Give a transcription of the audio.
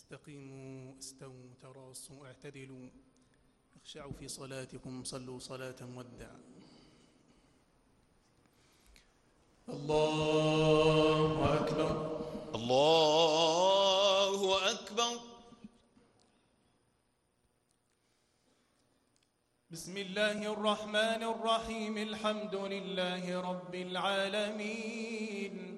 استقيموا استووا تراصوا اعتدلوا اخشعوا في صلاتكم صلوا صلاة مودع. الله أكبر الله أكبر. بسم الله الرحمن الرحيم. الحمد لله رب العالمين